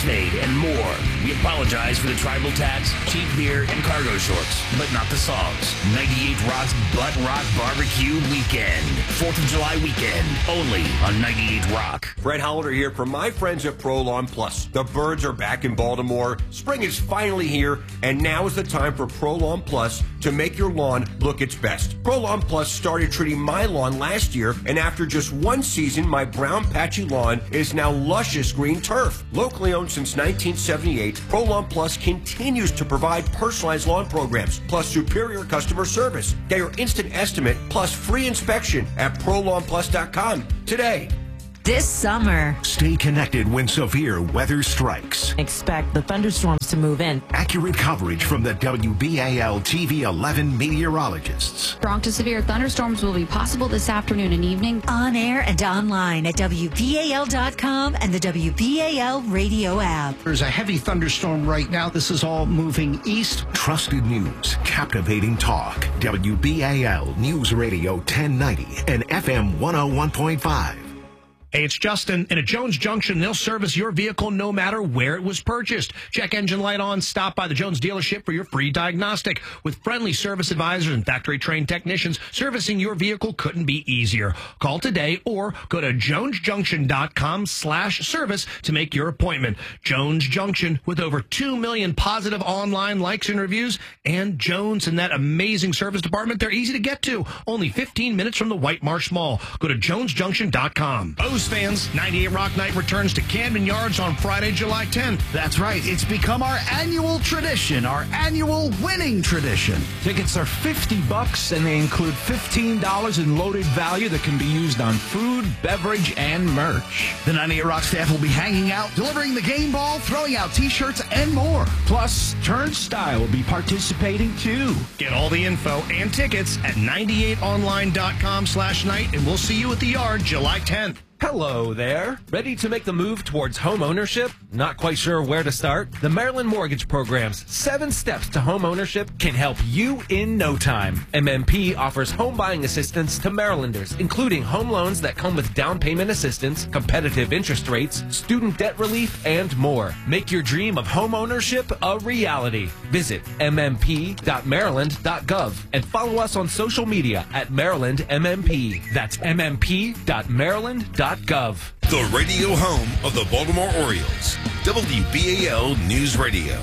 made, and more. We apologize for the tribal tats, cheap beer, and cargo shorts, but not the songs. ninety-eight Rock's Butt Rock Barbecue Weekend. fourth of July weekend, only on ninety-eight Rock. Fred Hollander here from my friends at Pro Lawn Plus. The birds are back in Baltimore. Spring is finally here, and now is the time for Pro Lawn Plus to make your lawn look its best. Pro Lawn Plus started treating my lawn last year, and after just one season, my brown patchy lawn is now luscious green turf. Locally owned since nineteen seventy-eight, Pro Lawn Plus continues to provide personalized lawn programs, plus superior customer service. Get your instant estimate, plus free inspection at pro lawn plus dot com today. This summer, Stay connected when severe weather strikes. Expect the thunderstorms to move in. Accurate coverage from the W B A L T V eleven meteorologists. Strong to severe thunderstorms will be possible this afternoon and evening. On air and online at W B A L dot com and the W B A L radio app. There's a heavy thunderstorm right now. This is all moving east. Trusted news, captivating talk. W B A L News Radio ten ninety and F M one oh one point five. Hey, it's Justin. And at Jones Junction, they'll service your vehicle no matter where it was purchased. Check engine light on. Stop by the Jones dealership for your free diagnostic. With friendly service advisors and factory-trained technicians, servicing your vehicle couldn't be easier. Call today or go to jones junction dot com slash service to make your appointment. Jones Junction, with over two million positive online likes and reviews. And Jones and that amazing service department, they're easy to get to. Only fifteen minutes from the White Marsh Mall. Go to jones junction dot com. O's fans, ninety-eight Rock Night returns to Camden Yards on Friday, July tenth. That's right. It's become our annual tradition, our annual winning tradition. Tickets are fifty bucks, and they include fifteen dollars in loaded value that can be used on food, beverage, and merch. The ninety-eight Rock staff will be hanging out, delivering the game ball, throwing out T-shirts, and more. Plus, Turnstile will be participating too. Get all the info and tickets at ninety-eight online dot com slash night, and we'll see you at the Yard July tenth. Hello there. Ready to make the move towards home ownership? Not quite sure where to start? The Maryland Mortgage Program's Seven Steps to Home Ownership can help you in no time. M M P offers home buying assistance to Marylanders, including home loans that come with down payment assistance, competitive interest rates, student debt relief, and more. Make your dream of home ownership a reality. Visit m m p dot maryland dot gov and follow us on social media at Maryland M M P. That's m m p dot maryland dot gov. The radio home of the Baltimore Orioles. W B A L News Radio.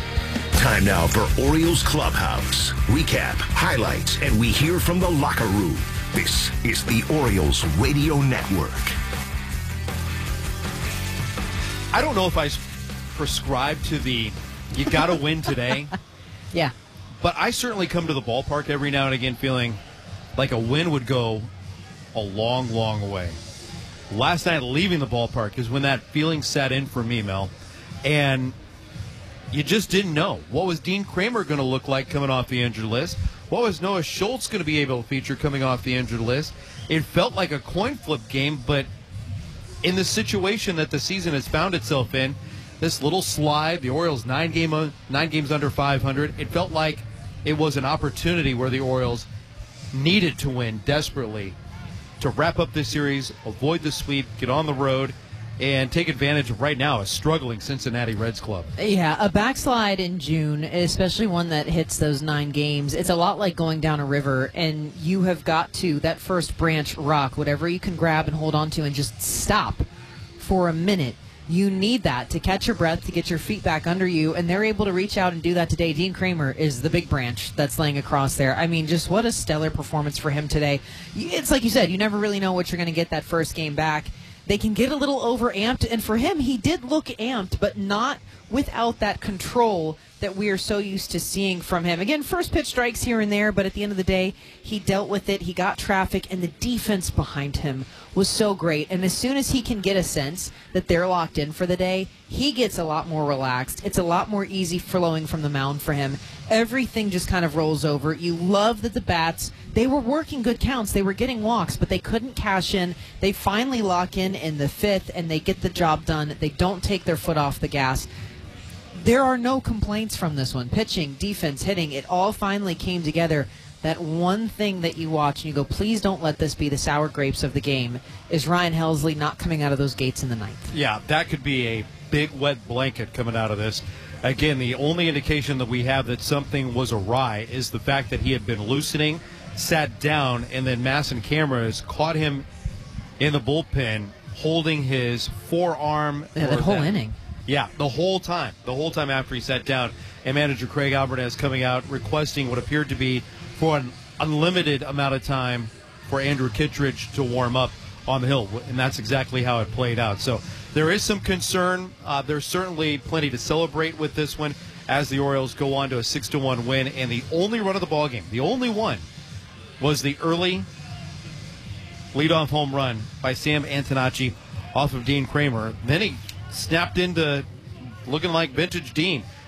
Time now for Orioles Clubhouse. Recap, highlights, and we hear from the locker room. This is the Orioles Radio Network. I don't know if I prescribe to the you got to win today. Yeah. But I certainly come to the ballpark every now and again feeling like a win would go a long, long way. Last night leaving the ballpark is when that feeling set in for me, Mel. And you just didn't know. What was Dean Kramer going to look like coming off the injured list? What was Noah Schultz going to be able to feature coming off the injured list? It felt like a coin flip game, but in the situation that the season has found itself in, this little slide, the Orioles nine game nine games under five hundred, it felt like it was an opportunity where the Orioles needed to win desperately to wrap up this series, avoid the sweep, get on the road, and take advantage of right now a struggling Cincinnati Reds club. Yeah, a backslide in June, especially one that hits those nine games, it's a lot like going down a river, and you have got to, that first branch, rock, whatever you can grab and hold on to, and just stop for a minute. You need that to catch your breath, to get your feet back under you, and they're able to reach out and do that today. Dean Kramer is the big branch that's laying across there. I mean, just what a stellar performance for him today. It's like you said, you never really know what you're going to get that first game back. They can get a little overamped, and for him, he did look amped, but not without that control that we are so used to seeing from him. Again, first pitch strikes here and there, but at the end of the day, he dealt with it. He got traffic, and the defense behind him was so great. And as soon as he can get a sense that they're locked in for the day, he gets a lot more relaxed. It's a lot more easy flowing from the mound for him. Everything just kind of rolls over. You love that the bats, they were working good counts. They were getting walks, but they couldn't cash in. They finally lock in in the fifth, and they get the job done. They don't take their foot off the gas. There are no complaints from this one. Pitching, defense, hitting, it all finally came together. That one thing that you watch and you go, please don't let this be the sour grapes of the game, is Ryan Helsley not coming out of those gates in the ninth. Yeah, that could be a big wet blanket coming out of this. Again, the only indication that we have that something was awry is the fact that he had been loosening, sat down, and then Masson cameras caught him in the bullpen holding his forearm. Yeah, that whole inning. Yeah, the whole time. The whole time after he sat down. And manager Craig Alvarez coming out requesting what appeared to be for an unlimited amount of time for Andrew Kittredge to warm up on the hill. And that's exactly how it played out. So there is some concern. Uh, there's certainly plenty to celebrate with this one as the Orioles go on to a six to one win. And the only run of the ballgame, the only one, was the early leadoff home run by Sam Antonacci off of Dean Kramer. Then he snapped into looking like vintage Dean.